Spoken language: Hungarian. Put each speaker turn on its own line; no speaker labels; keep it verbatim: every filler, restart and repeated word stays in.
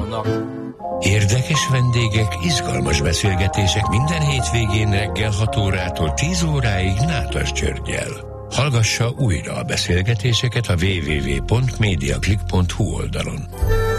vannak.
Érdekes vendégek, izgalmas beszélgetések minden hétvégén reggel hat órától tíz óráig Nádas Györggyel. Hallgassa újra a beszélgetéseket a double-u double-u double-u pont mediaclick pont hu oldalon.